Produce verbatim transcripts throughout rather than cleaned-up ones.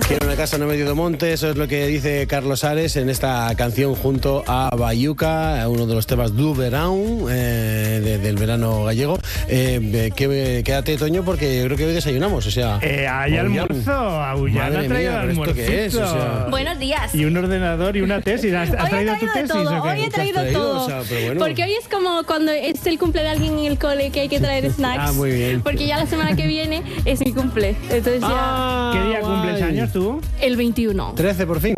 Quiero una casa en medio de monte, eso es lo que dice Carlos Ares en esta canción junto a Bayuca, uno de los temas du verão, eh, de, del verano gallego. Eh, que, quédate, Toño, porque yo creo que hoy desayunamos, o sea... Eh, hay almuerzo, Aullán ha traído almuerzo. ¿Qué es? O sea, buenos días. Y un ordenador y una tesis. ¿Has, has traído, traído tu tesis todo, o qué? Hoy he traído traído? todo. O sea, pero bueno. Porque hoy es como cuando es el cumple de alguien en el cole que hay que traer snacks. Ah, muy bien. Porque ya la semana que viene es mi cumple. Entonces ya... Ah, ¿Qué día guay. cumples años tú? El veintiuno. trece por fin.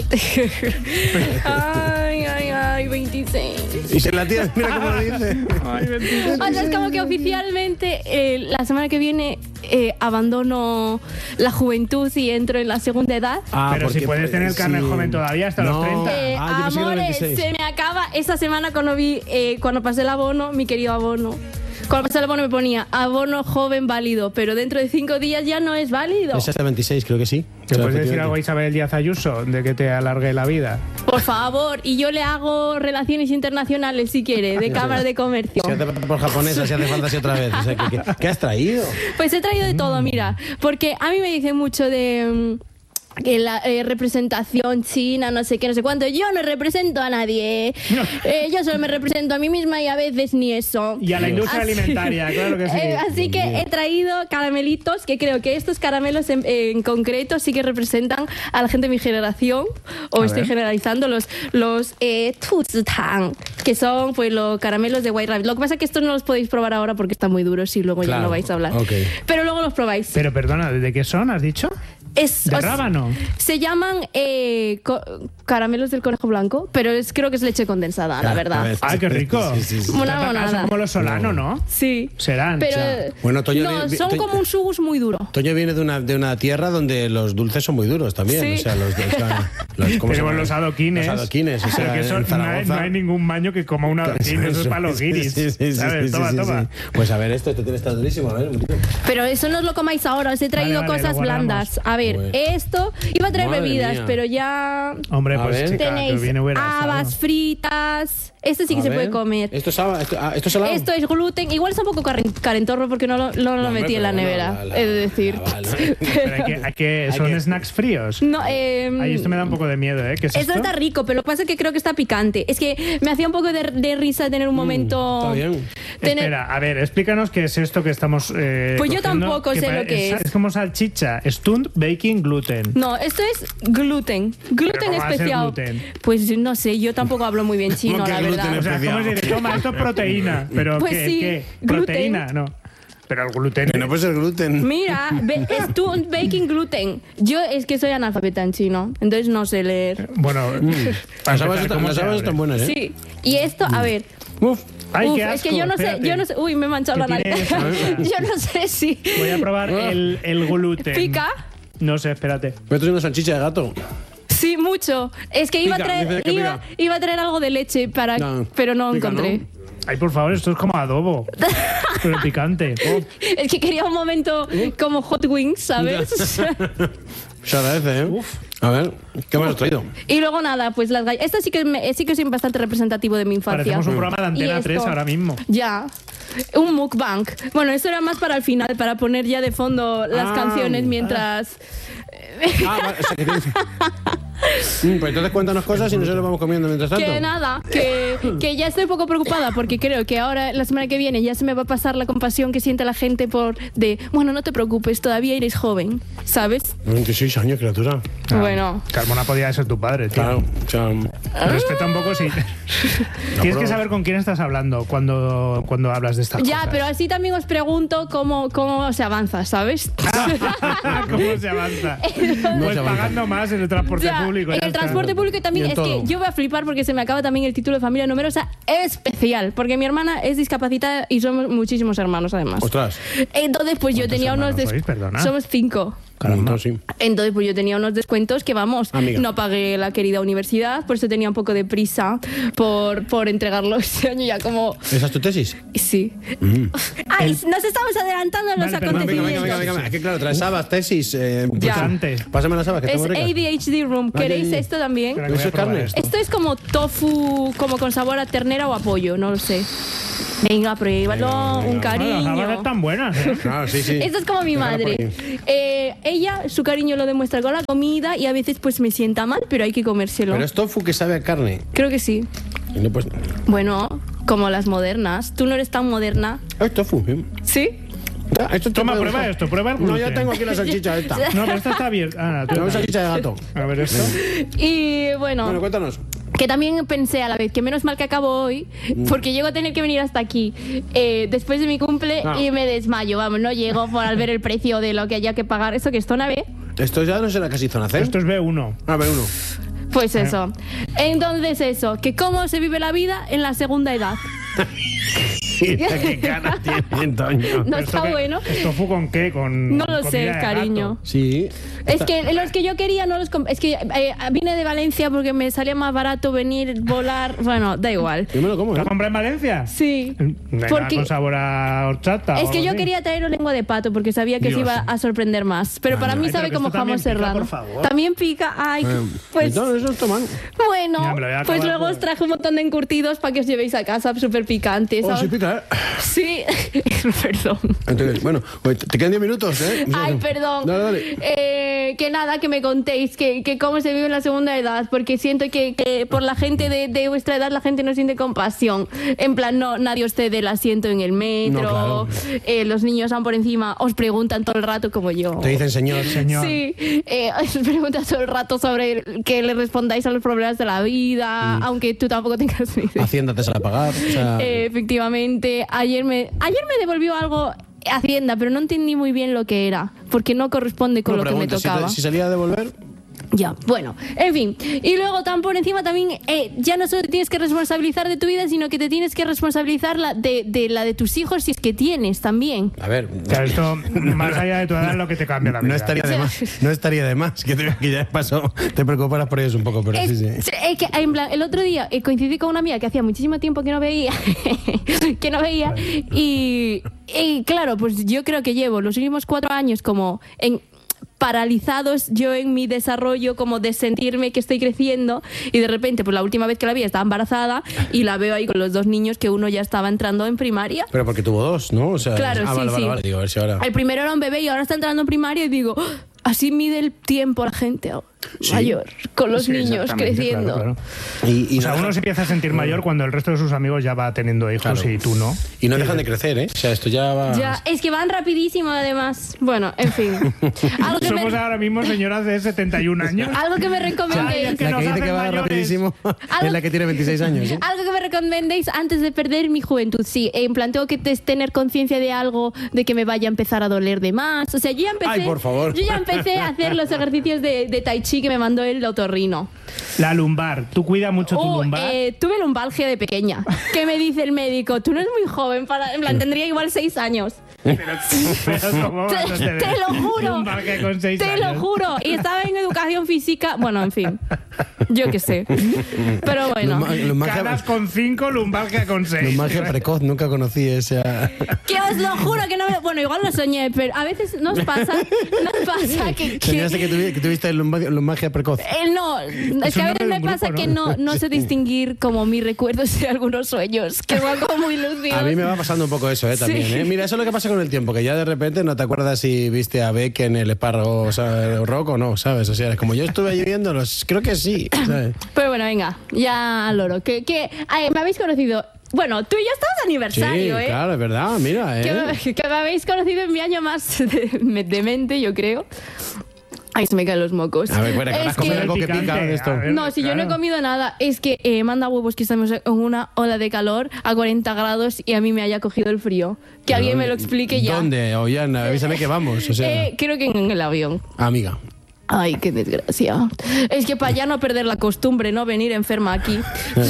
Ay, ay, ay, veintiséis. Y se la tía, mira cómo lo dice. Ay, veintiséis. O sea, es como que oficialmente eh, la semana que viene eh, abandono la juventud y entro en la segunda edad. Ah, Pero porque, si puedes tener carnet sí. joven todavía hasta No. los treinta. Eh, Ah, yo pensé que era amores, veintiséis. se me acaba esta semana cuando vi, eh, cuando pasé el abono, mi querido abono. Cuando pasé el abono me ponía abono joven válido, pero dentro de cinco días ya no es válido. Es hasta veintiséis, creo que sí. ¿Te O sea, puedes decir efectivamente. algo a Isabel Díaz Ayuso de que te alargue la vida? Por favor, y yo le hago relaciones internacionales si quiere, de cámara de comercio. Si hace falta por japonesa, si hace falta así otra vez. O sea, ¿qué, qué, qué has traído? Pues he traído de todo, mira, porque a mí me dicen mucho de... mm, que la eh, representación china, no sé qué, no sé cuánto. Yo no represento a nadie. Eh, yo solo me represento a mí misma y a veces ni eso. Y a la industria Así- alimentaria, claro que sí. Eh, así que he traído caramelitos que creo que estos caramelos en, en concreto sí que representan a la gente de mi generación. O A estoy ver. generalizando los los eh, Tuzitang, que son pues los caramelos de White Rabbit. Lo que pasa es que estos no los podéis probar ahora porque están muy duros y luego ya Claro, no vais a hablar. ok. Pero luego los probáis. Pero perdona, ¿de qué son, has dicho? Es, ¿De os- rábano? Se llaman eh, co- caramelos del conejo blanco, pero es, creo que es leche condensada, la A verdad. ver. ¡Ay, qué rico! Sí, sí, sí. Una Ah, monada. son como los Solano, ¿no? Sí. Serán. Pero ya. Bueno, Toño, no, vi- vi- son Toño- como un sugus muy duro. Toño viene de una, de una tierra donde los dulces son muy duros también. Sí. O sea, los, o sea, los, ¿cómo se Tenemos llaman? los adoquines. Los adoquines, o sea, Pero que eso en no, hay, Zaragoza. no hay ningún baño que coma un adoquín. Eso es para los guiris. Sí, sí, sí, ¿Sabes? sí, toma, sí, sí, toma. sí. Pues a ver, esto, esto tiene que estar durísimo. A ver, un tío. Pero eso no os lo comáis ahora, os he traído Vale, vale, cosas lo guardamos. blandas. A ver, Joder. esto iba a traer Madre bebidas, mía. pero ya Hombre, A pues ver. chica, que tenéis viene hubiera habas estado. fritas. Esto sí que A se ver. puede comer. Esto es, saba- esto, ah, esto es salado. Esto es gluten. Igual es un poco caren- carentorro porque no lo, no lo No, hombre, metí en la pero nevera, bueno, la- he de decir. la- vale. Pero hay que, hay que, son Hay que- snacks fríos. No, eh, Ay, esto me da un poco de miedo, ¿eh? ¿Qué es Esto esto? está rico, pero lo que pasa es que creo que está picante. Es que me hacía un poco de, de risa tener un momento... Está bien. tener- Espera, a ver, explícanos qué es esto que estamos. Eh, Pues yo cogiendo, tampoco sé pare- lo que es. Es como salchicha, stunt baking gluten. No, esto es gluten. Gluten ¿cómo va a ser especial. gluten? Pues no sé, yo tampoco hablo muy bien chino, ¿Cómo que la gluten verdad. O sea, ¿cómo se dice? Toma, esto es proteína. Pero Pues ¿qué? sí, ¿qué? gluten. ¿Proteína? No. Pero el gluten. Que no puede ser gluten. Mira, ve- es tu baking gluten. Yo es que soy analfabeta en chino, entonces no sé leer. Bueno, Las habas están, ¿cómo las se habas abre? están buenas, ¿eh? Sí. Y esto, a ver. Uf. Ay, Uf, qué es que asco, yo no sé, espérate. yo no sé. Uy, me he manchado la ¿Qué nariz. tiene Yo no sé si. Voy a probar el, el gluten. ¿Pica? No sé, espérate. Me estoy haciendo salchicha de gato. Sí, mucho. Es que iba a Pica, traer, dice que iba, pica. iba a traer algo de leche para, No, pero no pica, encontré. ¿no? Ay, por favor, esto es como adobo. Pero picante. Oh. Es que quería un momento como Hot Wings, ¿sabes? Se agradece, ¿eh? A ver, ¿qué me has traído? Y luego nada, pues las galletas. Esto sí que, me- sí que es bastante representativo de mi infancia. Parecemos un programa de Y Antena esto- tres ahora mismo. Ya. Un mukbang. Bueno, esto era más para el final, para poner ya de fondo las Ah. canciones mientras. Ah, vale, o sea, que tienes... Mm, pues entonces cuéntanos cosas y nosotros vamos comiendo mientras tanto. Que nada, que, que ya estoy un poco preocupada porque creo que ahora, la semana que viene, ya se me va a pasar la compasión que siente la gente por de, bueno, no te preocupes, todavía eres joven, ¿sabes? veintiséis años, criatura. Ah, Bueno. Carmona podía ser tu padre, tío. Claro, o sea, Respeta un poco, sí. Tienes pero- que saber con quién estás hablando cuando, cuando hablas de estas Ya, cosas. pero así también os pregunto cómo, cómo se avanza, ¿sabes? ¿Cómo se avanza? Pues se avanza. pagando más en el transporte Ya, público. en ya el está. transporte público también Y en es que todo. yo voy a flipar porque se me acaba también el título de familia numerosa especial, porque mi hermana es discapacitada y somos muchísimos hermanos además. ostras. Entonces, pues yo ¿Cuántos tenía unos hermanos des- sois? Perdona. Somos cinco. Caramba. No, sí. Entonces, pues yo tenía unos descuentos que, vamos, Amiga. no pagué la querida universidad, por eso tenía un poco de prisa por, por entregarlo este año ya como... ¿Esa es tu tesis? Sí. Ay, nos estamos adelantando en los Vale, perdón, Venga, acontecimientos. venga, venga, venga. Es que claro, traes sabas, tesis. Eh, pues, Ya. Antes. Pásame las sabas, que Es están muy A ricas. D H D Room. Ay, ¿Queréis ay, ay. esto también? Espera, que voy ¿Eso a es probar carne? esto. Esto es como tofu, como con sabor a ternera o a pollo, no lo sé. Venga, pruébalo, un cariño. Las gambas están buenas, ¿eh? Ah, sí, sí. Esto es como mi madre. Eh, ella, su cariño lo demuestra con la comida y a veces pues me sienta mal, pero hay que comérselo. Pero es tofu que sabe a carne. Creo que sí. Y no, pues... Bueno, como las modernas. Tú no eres tan moderna. Ah, es tofu. ¿eh? ¿Sí? Ah, esto Toma, te- prueba esto, prueba el gluten. No, ya tengo aquí la salchicha esta. No, pero esta está abierta. Ah, tú- Tengo salchicha de gato. A ver esto. Y bueno, Bueno, cuéntanos. que también pensé a la vez que menos mal que acabo hoy, porque llego a tener que venir hasta aquí eh, después de mi cumple Ah. y me desmayo. Vamos, no llego por al ver el precio de lo que haya que pagar. ¿Eso que es zona B? Esto ya no será casi zona C. Esto es B uno. A ver, uno. Pues eso. Entonces eso, que cómo se vive la vida en la segunda edad. Mira qué cara tiene, Toño. No ¿Esto está qué- bueno. ¿Es tofu con qué? Con No lo comida sé, de gato. cariño. Sí. Es que los que yo quería no los... comp- Es que eh, vine de Valencia porque me salía más barato venir, volar... Bueno, da igual. Yo me lo como, ¿La ¿eh? compré en Valencia? Sí. Venga, Porque- con sabor a horchata. Es o que algo yo así. quería traer lengua de pato porque sabía que se Dios. iba a sorprender más. Pero para mí Ay, pero sabe que como esto también jamón pica, serrano. por favor. También pica. Ay, Eh, pues entonces, eso es tomar. bueno. Ya me lo voy a Pues acabar luego por- os traje un montón de encurtidos para que os llevéis a casa súper picantes. Oh, ¿sabes? sí pica, ¿eh? Sí, perdón. Entonces, bueno, pues te quedan diez minutos, ¿eh? Ay, perdón. Dale, dale. Eh, que nada, que me contéis que, que cómo se vive en la segunda edad, porque siento que, que por la gente de, de vuestra edad la gente no siente compasión. En plan, no, nadie os cede el asiento en el metro, No, claro. eh, los niños van por encima, os preguntan todo el rato como yo. Te dicen señor. Señor. Sí, eh, os preguntan todo el rato sobre que le respondáis a los problemas de la vida, aunque tú tampoco tengas ni idea. Hacienda te sale a pagar. O sea, Eh, efectivamente, ayer me, ayer me devolvió algo Hacienda, pero no entendí muy bien lo que era, porque no corresponde con no, lo que me pregunta, si te- tocaba. Si, salía a devolver, Ya, bueno, en fin. Y luego tan por encima también, eh, ya no solo te tienes que responsabilizar de tu vida, sino que te tienes que responsabilizar la de, de la de tus hijos si es que tienes también. a ver. O sea, esto, más allá de tu edad, es lo que te cambia la vida. No estaría de más, no estaría de más que, te, que ya pasó, te preocuparas por ellos un poco, pero Es, sí, sí. es que en plan, el otro día eh, coincidí con una amiga que hacía muchísimo tiempo que no veía, que no veía, y, y claro, pues yo creo que llevo los últimos cuatro años como en paralizados yo en mi desarrollo, como de sentirme que estoy creciendo, y de repente, pues la última vez que la vi estaba embarazada y la veo ahí con los dos niños, que uno ya estaba entrando en primaria. Pero porque tuvo dos, ¿no? O sea, Claro, ah, sí, vale, vale, sí. vale, digo, a ver si ahora. El primero era un bebé y ahora está entrando en primaria y digo, ¡ah! Así mide el tiempo la gente Sí. mayor, con los Sí, niños exactamente, creciendo. claro, claro. Y, y O sea, no uno dejan- se empieza a sentir mayor cuando el resto de sus amigos ya va teniendo hijos Claro. y tú no. y no dejan de crecer, ¿eh? O sea, esto ya va. Ya, es que van rapidísimo además. Bueno, en fin. Algo que me, Somos ahora mismo señoras de setenta y un años. algo que me recomendéis. que la nos que dice hacen que va mayores. rapidísimo es la que tiene veintiséis años. ¿eh? Algo que me recomendéis antes de perder mi juventud. Sí, en plan, tengo que tes- tener conciencia de algo, de que me vaya a empezar a doler de más. O sea, yo ya empecé, Ay, por favor. Yo ya empecé a hacer los ejercicios de, de Tai Chi que me mandó el otorrino. La lumbar. Tú cuida mucho tu Oh, lumbar. eh, tuve lumbalgia de pequeña. ¿Qué me dice el médico? Tú no eres muy joven, para, en plan, tendría igual seis años. Pero ¿cómo vas a Te, tener te lo juro. lumbalgia con seis Te años? lo juro. Y estaba en educación física. Bueno, en fin. Yo qué sé. Pero bueno. Luma- lumagia- Canas con cinco, lumbalgia con seis. Lumagia precoz, nunca conocí esa. Que os lo juro que no me... Bueno, igual lo soñé, pero a veces nos pasa, nos pasa que... que Soñaste que, tuvi- que tuviste lumagia, lumagia precoz. eh, no, es que a un veces nombre de me un pasa grupo, que ¿no? no, no sé distinguir como mis recuerdos de algunos sueños, que van como muy lúcidos. A mí me va pasando un poco eso, ¿eh? También, Sí. ¿eh? Mira, eso es lo que pasa con el tiempo, que ya de repente no te acuerdas si viste a Beck en el espárrago, o sea, rock o no, ¿sabes? O sea, es como yo estuve allí viéndolos, creo que sí, ¿sabes? Pero bueno, venga, ya al loro. Que, que ay, me habéis conocido... Bueno, tú y yo estamos de Sí, aniversario, ¿eh? claro, es verdad, mira, ¿eh? Que me, que me habéis conocido en mi año más de, de mente, yo creo. Ay, se me caen los mocos. A ver, bueno, que Es habrás comido que- algo que Picante, pica de esto. a ver. No, si yo no he Claro. comido nada, es que eh, manda huevos que estamos en una ola de calor a cuarenta grados y a mí me haya cogido el frío. Que alguien me lo explique ya. ¿Dónde? Ollana, avísame que vamos, o sea... Eh, creo que en el avión. Amiga. Ay, qué desgracia. Es que para ya no perder la costumbre, ¿no? Venir enferma aquí.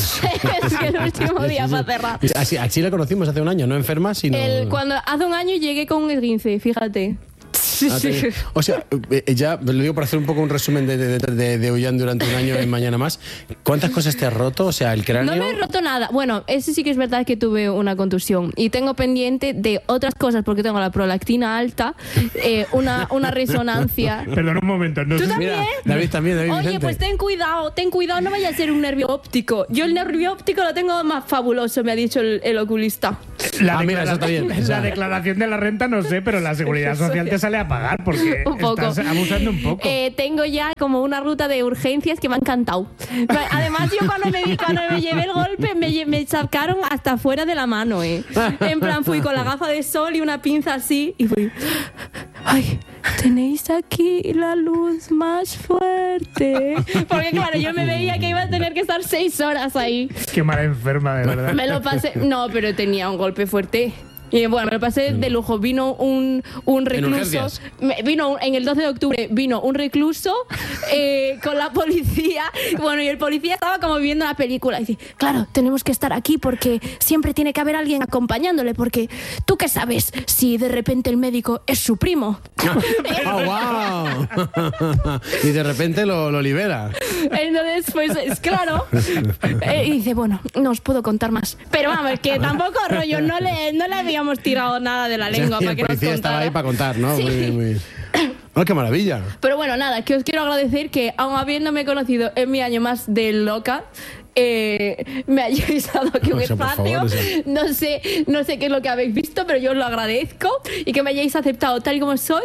Es que el último día para cerrar. Así, así la conocimos hace un año, no enferma, sino... El, cuando hace un año llegué con un esguince, fíjate. Ah, te- O sea, eh, ya lo digo para hacer un poco un resumen de, de, de, de Ollán durante un año en Mañana Más. ¿Cuántas cosas te has roto? O sea, el cráneo... No me he roto nada. Bueno, eso sí que es verdad que tuve una contusión. Y tengo pendiente de otras cosas porque tengo la prolactina alta, eh, una, una resonancia. Perdón un momento. No ¿Tú sé- también? Mira, David también, David Oye, Vicente. pues ten cuidado, ten cuidado, no vaya a ser un nervio óptico. Yo el nervio óptico lo tengo más fabuloso, me ha dicho el, el oculista. La, Ah, mira, declara- eso está bien. O sea- la declaración de la renta no sé, pero la seguridad social te sale a pagar porque Un poco. estás abusando un poco. Eh, tengo ya como una ruta de urgencias que me ha encantado. Además, yo cuando me, cuando me llevé el golpe, me, lle- me sacaron hasta fuera de la mano, ¿eh? En plan, fui con la gafa de sol y una pinza así y fui... Ay, tenéis aquí la luz más fuerte. Porque claro, yo me veía que iba a tener que estar seis horas ahí. Qué mala enferma, de verdad. Me lo pasé... No, pero tenía un golpe fuerte. Y bueno, me lo pasé de lujo. Vino un, un recluso. urgencias? me- Vino un- en el doce de octubre, vino un recluso eh, con la policía. Bueno, y el policía estaba como viendo la película. Y dice, claro, tenemos que estar aquí porque siempre tiene que haber alguien acompañándole. Porque tú qué sabes si de repente el médico es su primo. ¡Oh, wow! Y de repente lo, lo libera. Entonces, pues es claro. Eh, y dice, bueno, no os puedo contar más. Pero vamos, que tampoco rollo, no le, no le habíamos tirado nada de la lengua Sí, para el que nos policía estaba contara. ahí para contar, ¿no? Sí. Muy bien, muy bien. ¡Oh, qué maravilla! Pero bueno, nada, que os quiero agradecer que, aun habiéndome conocido en mi año más de loca, eh, me hayáis dado aquí un O sea, por espacio. favor, o sea. No sé, no sé qué es lo que habéis visto, pero yo os lo agradezco y que me hayáis aceptado tal y como soy.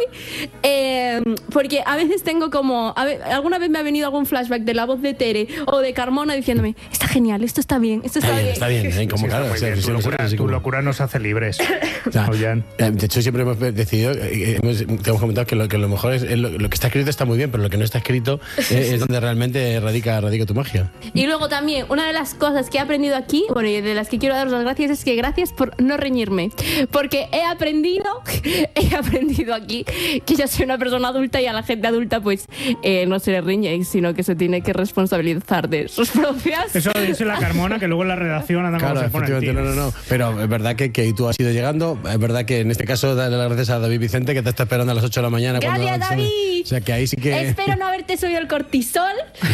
Eh, porque a veces tengo como. A ve- alguna vez me ha venido algún flashback de la voz de Tere o de Carmona diciéndome: está genial, esto está bien, esto está, Está bien, bien. está bien, ¿eh? Como Sí, está claro, muy o sea, bien. sí, Tu nosotros locura, así tu como- locura nos hace libres. O sea, Ollán. eh, de hecho, siempre hemos decidido, eh, hemos, te hemos comentado que lo, que lo mejor es, es lo, lo que está escrito está muy bien, pero lo que no está escrito eh, es donde realmente radica, radica tu magia. Y luego también, una de las cosas que he aprendido aquí, bueno, y de las que quiero daros las gracias, es que gracias por no reñirme. Porque he aprendido, he aprendido aquí que ya soy una persona adulta y a la gente adulta, pues, eh, no se le riñe, sino que se tiene que responsabilizar de sus propias. Eso lo dice la Carmona, que luego en la redacción anda Claro, como se pone el efectivamente, tío. no, no, no. Pero es verdad que, que tú has ido llegando. Es verdad que en este caso, darle las gracias a David Vicente, que te está esperando a las ocho de la mañana. Gracias, cuando- David. O sea, que ahí sí que. Espero no haberte subido el cortisol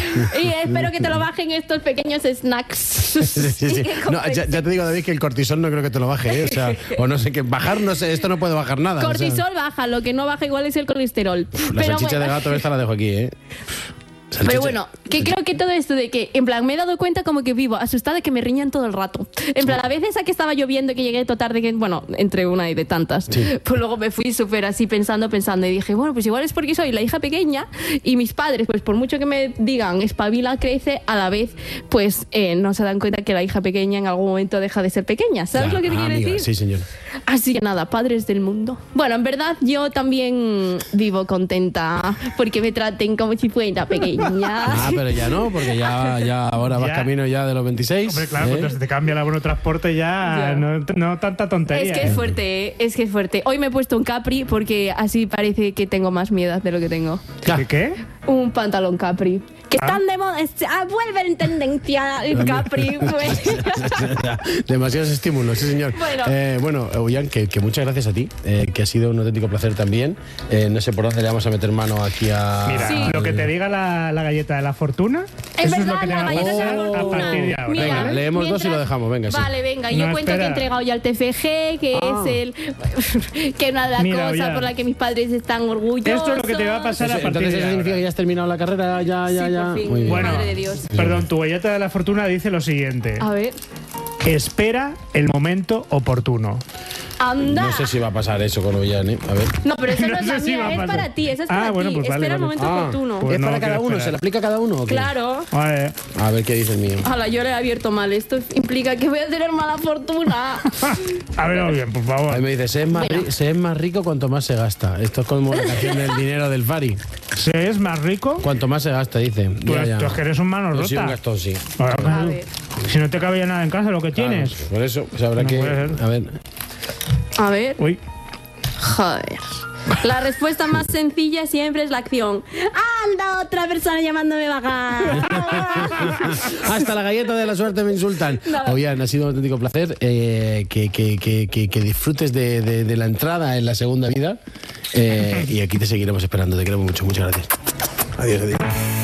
y espero que te lo bajen estos pequeños snacks. Sí, sí, sí. Y que No, ya, ya te digo, David, que el cortisol no creo que te lo baje, ¿eh? O sea, o no sé qué. Bajar, no sé, esto no puede bajar nada. o sea. Cortisol baja, lo que no baja igual es el colesterol. La Pero salchicha bueno. de gato esta la dejo aquí, ¿eh? Salchicha- Pero bueno, que creo que todo esto de que, en plan, me he dado cuenta como que vivo asustada de que me riñan todo el rato. En plan, a veces a que estaba lloviendo y que llegué todo tarde, que, bueno, entre una y de tantas, Sí. pues luego me fui súper así pensando, pensando y dije, bueno, pues igual es porque soy la hija pequeña y mis padres, pues por mucho que me digan espabila, crece, a la vez, pues eh, no se dan cuenta que la hija pequeña en algún momento deja de ser pequeña. ¿Sabes Ya, lo que te ah, quiero amiga, decir? Sí, señor. Así que nada, padres del mundo. Bueno, en verdad yo también vivo contenta porque me traten como si fuera pequeña. Ah, pero ya no, porque ya, ya ahora vas Ya. camino ya de los veintiséis. Hombre, claro, ¿eh? cuando se te cambia el abono transporte ya, Ya. No, no tanta tontería. Es que es ¿eh? fuerte, ¿eh? Es que es fuerte. Hoy me he puesto un capri porque así parece que tengo más miedo de lo que tengo. ¿Qué? ¿Qué? Un pantalón capri. Que Ah. están de moda. es- ah, vuelve en tendencia el capri. pues. Demasiados estímulos, sí, señor. Bueno. Eh, bueno, Ollán, que, que muchas gracias a ti, eh, que ha sido un auténtico placer también. Eh, no sé por dónde le vamos a meter mano aquí a. Mira, Sí. lo que te diga la, la galleta de la fortuna, Es eso es verdad, lo que te la va a galleta de la pasar a fortuna. partir de ahora. Mira, Venga, leemos dos y lo dejamos, venga, sí. Vale, venga, yo No, cuento que espera. he entregado ya el T F G, que Ah. es el que una de las Mira, cosas Ollán. por las que mis padres están orgullosos. Esto es lo que te va a pasar a partir Entonces, de ¿eso significa ahora. que ya has terminado la carrera? Ya, ya, Sí, ya. por fin. Muy bien. Bueno, Madre de Dios. perdón, tu galleta de la fortuna dice lo siguiente. A ver. Espera el momento oportuno. Anda. No sé si va a pasar eso con Ollán, ¿eh? A ver. No, pero esa no, No es sé la si va mía, a es pasar. para ti, esa es Ah, para bueno, ti. pues vale, Espera el vale. momento Ah, oportuno. pues ¿Es no para cada quiero uno? esperar. ¿Se le aplica a cada uno o qué? Claro. Vale. A ver qué dice el mío. Ojalá, yo le he abierto mal. Esto implica que voy a tener mala fortuna. A ver, bien, por favor. Ahí me dice, se es, más Bueno. ri- se es más rico cuanto más se gasta. Esto es como la canción del dinero del Fari. ¿Se es más rico? Cuanto más se gasta, dice. Tú, Ya, ya. tú es que eres un mano Yo soy un rota. gastón, sí. Ahora, A ver. Si no te cabe ya nada en casa, lo que tienes. Claro, por eso, pues habrá No que. puede ser. A ver. A ver. Uy. Joder. La respuesta más sencilla siempre es la acción. ¡Anda, otra persona llamándome vaga! Hasta la galleta de la suerte me insultan. Nada. Oigan, ha sido un auténtico placer eh, que, que, que, que, que disfrutes de, de, de la entrada en la segunda vida. Eh, y aquí te seguiremos esperando. Te queremos mucho. Muchas gracias. Adiós, adiós.